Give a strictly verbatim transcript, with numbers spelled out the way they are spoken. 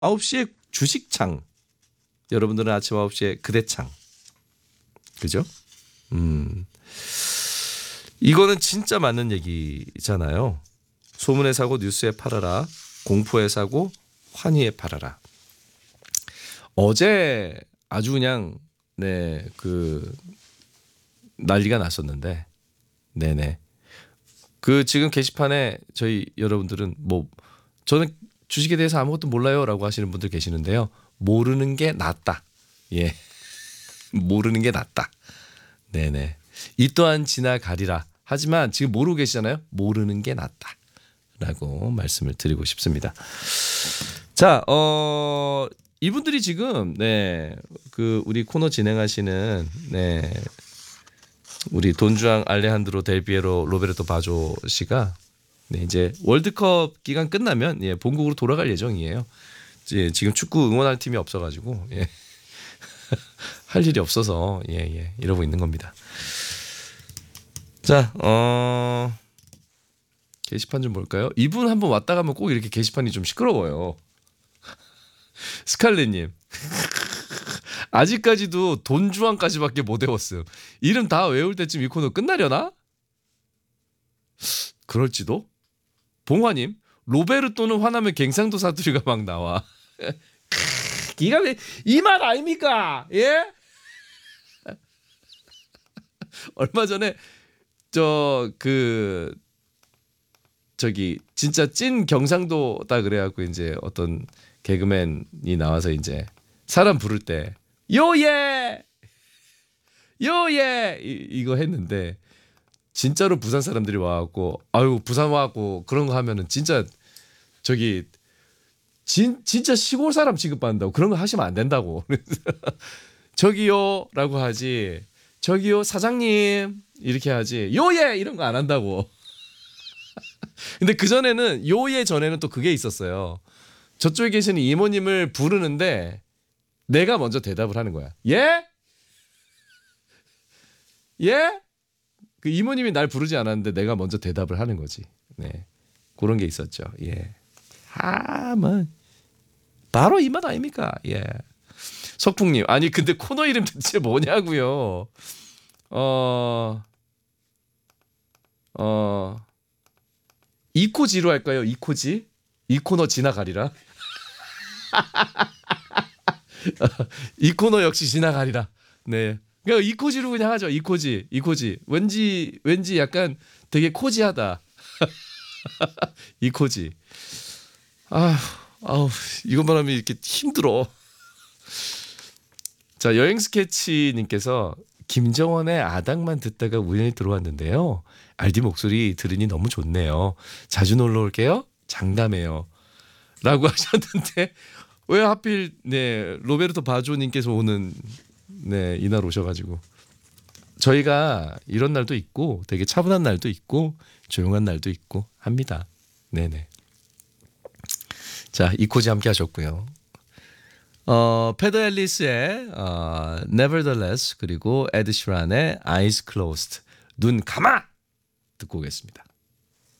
아홉 시에 주식창. 여러분들은 아침 아홉 시에 그대창. 그죠? 음. 이거는 진짜 맞는 얘기잖아요. 소문에 사고 뉴스에 팔아라. 공포에 사고 환희에 팔아라. 어제 아주 그냥 네, 그 난리가 났었는데. 네네. 그 지금 게시판에 저희 여러분들은 뭐 저는 주식에 대해서 아무것도 몰라요라고 하시는 분들 계시는데요. 모르는 게 낫다. 예. 모르는 게 낫다. 네네. 이 또한 지나가리라. 하지만 지금 모르고 계시잖아요. 모르는 게 낫다. 라고 말씀을 드리고 싶습니다. 자, 어, 이분들이 지금, 네, 그, 우리 코너 진행하시는, 네, 우리 돈주앙 알레한드로 델비에로 로베르토 바조 씨가, 네, 이제 월드컵 기간 끝나면, 예, 본국으로 돌아갈 예정이에요. 이제 지금 축구 응원할 팀이 없어가지고, 예. 할 일이 없어서, 예, 예, 이러고 있는 겁니다. 자, 어, 게시판 좀 볼까요? 이분 한번 왔다 가면 꼭 이렇게 게시판이 좀 시끄러워요. 스칼렛님. 아직까지도 돈주왕까지밖에 못 외웠어요. 이름 다 외울 때쯤 이 코너 끝나려나? 그럴지도? 봉화님. 로베르토는 화나면 갱상도 사투리가 막 나와. 기가 왜 이 말 아닙니까? 예? 얼마 전에 저 그 저기 진짜 찐 경상도다 그래갖고 이제 어떤 개그맨이 나와서 이제 사람 부를 때 요예 요예 이, 이거 했는데 진짜로 부산 사람들이 와갖고 아유 부산 와갖고 그런 거 하면은 진짜 저기 진 진짜 시골 사람 취급받는다고 그런 거 하시면 안 된다고. 저기요라고 하지 저기요 사장님 이렇게 하지 요예 이런 거 안 한다고. 근데 그 전에는 요예 전에는 또 그게 있었어요. 저쪽에 계시는 이모님을 부르는데 내가 먼저 대답을 하는 거야. 예? 예? 그 이모님이 날 부르지 않았는데 내가 먼저 대답을 하는 거지. 네, 그런 게 있었죠. 예. 아, 뭐 바로 이 말 아닙니까? 예. 석풍님, 아니 근데 코너 이름 대체 뭐냐고요? 어, 어, 이코지로 할까요? 이코지? 이 코너 지나가리라. 이 코너 역시 지나가리라. 네. 그러니까 이코지로 그냥 하죠. 이코지, 이코지. 왠지 왠지 약간 되게 코지하다. 이코지. 아, 아우 이것만 하면 이렇게 힘들어. 자, 여행 스케치님께서 김정원의 아당만 듣다가 우연히 들어왔는데요. 알디 목소리 들으니 너무 좋네요. 자주 놀러 올게요. 장담해요. 라고 하셨는데 왜 하필 네 로베르토 바조님께서 오는 네 이날 오셔가지고 저희가 이런 날도 있고 되게 차분한 날도 있고 조용한 날도 있고 합니다. 네네. 자, 이코지 함께 하셨고요. 어, 페더 앨리스의 어, Nevertheless 그리고 에드 시란의 Eyes Closed 눈 감아 듣고 오겠습니다.